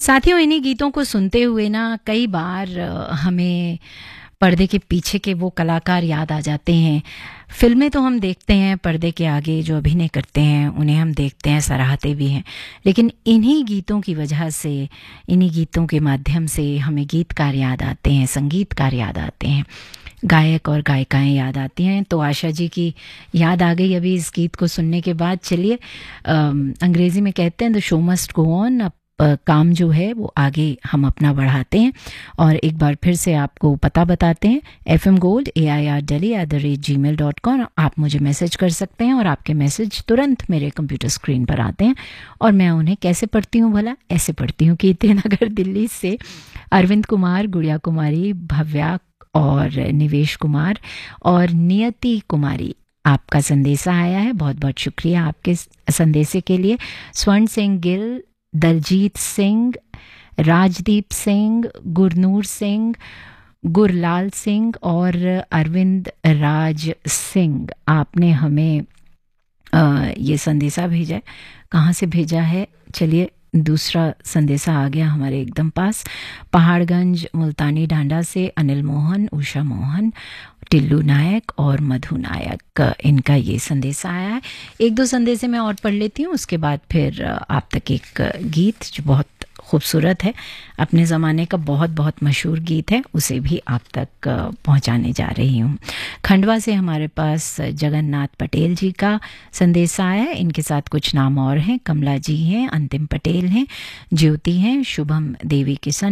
साथियों, इन्हीं गीतों को सुनते हुए ना कई बार हमें पर्दे के पीछे के वो कलाकार याद आ जाते हैं। फ़िल्में तो हम देखते हैं, पर्दे के आगे जो अभिनय करते हैं उन्हें हम देखते हैं, सराहते भी हैं। लेकिन इन्हीं गीतों की वजह से, इन्हीं गीतों के माध्यम से हमें गीतकार याद आते हैं, संगीतकार याद आते हैं, गायक और गायिकाएँ याद आती हैं। तो आशा जी की याद आ गई अभी इस गीत को सुनने के बाद। चलिए, अंग्रेज़ी में कहते हैं the show must go on. अब काम जो है वो आगे हम अपना बढ़ाते हैं और एक बार फिर से आपको पता बताते हैं। FM Gold AIRdelhi@gmail.com। आप मुझे मैसेज कर सकते हैं और आपके मैसेज तुरंत मेरे कंप्यूटर स्क्रीन पर आते हैं और मैं उन्हें कैसे पढ़ती हूँ भला? ऐसे पढ़ती हूँ कि नगर दिल्ली से अरविंद कुमार, गुड़िया कुमारी, भव्या और निवेश कुमार और नियति कुमारी, आपका संदेशा आया है। बहुत बहुत शुक्रिया आपके संदेशे के लिए। स्वर्ण सिंह गिल, दलजीत सिंह, राजदीप सिंह, गुरनूर सिंह, गुरलाल सिंह और अरविंद राज सिंह, आपने हमें ये संदेशा भेजा है। कहाँ से भेजा है? चलिए, दूसरा संदेशा आ गया हमारे एकदम पास। पहाड़गंज मुल्तानी डांडा से अनिल मोहन, उषा मोहन, टिल्लू नायक और मधु नायक, इनका ये संदेशा आया है। एक दो संदेशे मैं और पढ़ लेती हूँ, उसके बाद फिर आप तक एक गीत जो बहुत खूबसूरत है, अपने ज़माने का बहुत बहुत मशहूर गीत है, उसे भी आप तक पहुंचाने जा रही हूँ। खंडवा से हमारे पास जगन्नाथ पटेल जी का संदेशा आया है। इनके साथ कुछ नाम और हैं। कमला जी हैं, अंतिम पटेल हैं, ज्योति हैं, शुभम देवी किशन